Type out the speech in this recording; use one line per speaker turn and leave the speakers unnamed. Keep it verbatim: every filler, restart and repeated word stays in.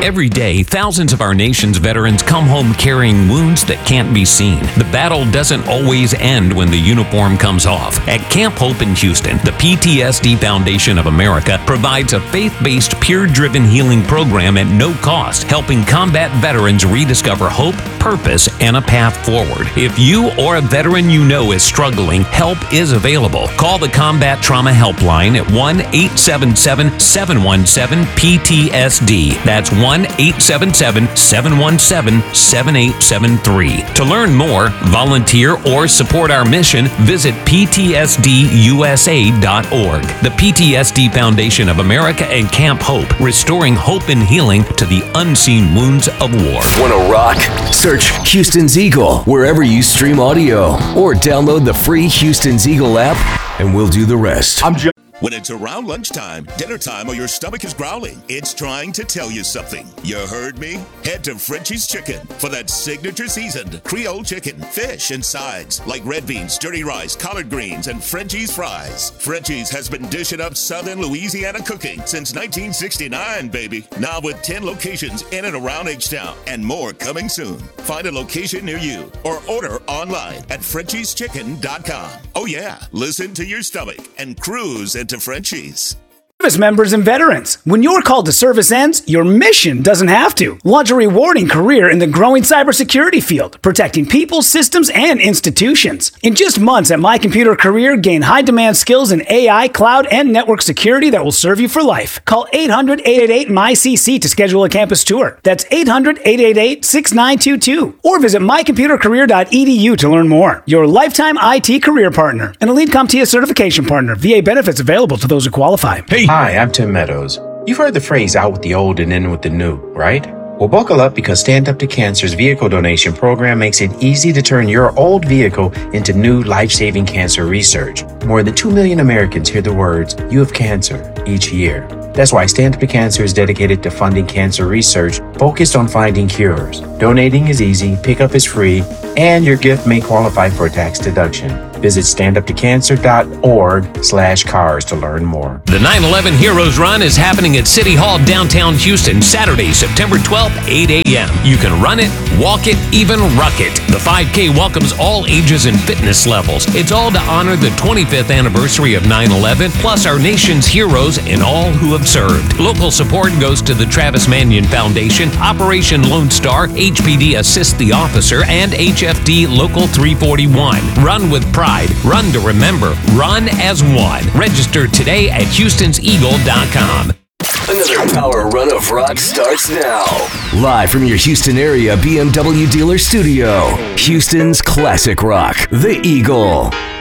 Every day, thousands of our nation's veterans come home carrying wounds that can't be seen. The battle doesn't always end when the uniform comes off. At Camp Hope in Houston, the P T S D Foundation of America provides a faith-based, peer-driven healing program at no cost, helping combat veterans rediscover hope, purpose, and a path forward. If you or a veteran you know is struggling, help is available. Call the Combat Trauma Helpline at one eight seven seven, seven one seven, P T S D. That's one eight seven seven, seven one seven, seven eight seven three. To learn more, volunteer, or support our mission, visit P T S D U S A dot org. The P T S D Foundation of America and Camp Hope, restoring hope and healing to the unseen wounds of war.
Wanna rock? Search Houston's Eagle wherever you stream audio, or download the free Houston's Eagle app, and we'll do the rest.
I'm just
When it's around lunchtime, dinner time, or your stomach is growling, it's trying to tell you something. You heard me? Head to Frenchie's Chicken for that signature seasoned Creole chicken, fish, and sides like red beans, dirty rice, collard greens, and Frenchie's fries. Frenchie's has been dishing up Southern Louisiana cooking since nineteen sixty-nine, baby. Now with ten locations in and around H-Town and more coming soon. Find a location near you or order online at Frenchies Chicken dot com. Oh yeah, listen to your stomach and cruise into Frenchies.
Service members and veterans, when your call to service ends, your mission doesn't have to. Launch a rewarding career in the growing cybersecurity field, protecting people, systems, and institutions. In just months at My Computer Career, gain high-demand skills in A I, cloud, and network security that will serve you for life. Call eight hundred, eight eight eight, M Y C C to schedule a campus tour. That's eight hundred, eight eight eight, six nine two two. Or visit my computer career dot e d u to learn more. Your lifetime I T career partner. An Elite CompTIA certification partner. V A benefits available to those who qualify.
Hey. Hi, I'm Tim Meadows. You've heard the phrase out with the old and in with the new, right? Well, buckle up, because Stand Up to Cancer's vehicle donation program makes it easy to turn your old vehicle into new life-saving cancer research. More than two million Americans hear the words, "You have cancer," each year. That's why Stand Up to Cancer is dedicated to funding cancer research focused on finding cures. Donating is easy, pickup is free, and your gift may qualify for a tax deduction. Visit stand up to cancer dot org slash cars to learn more.
The nine eleven Heroes Run is happening at City Hall, downtown Houston, Saturday, September twelfth, eight a.m. You can run it, walk it, even ruck it. The five K welcomes all ages and fitness levels. It's all to honor the twenty-fifth anniversary of nine eleven, plus our nation's heroes and all who have served. Local support goes to the Travis Manion Foundation, Operation Lone Star, H P D Assist the Officer, and H F D Local three forty-one. Run with pride. Run to remember. Run as one. Register today at houstons eagle dot com.
Another Power Run of Rock starts now. Live from your Houston area B M W dealer studio. Houston's classic rock, The Eagle.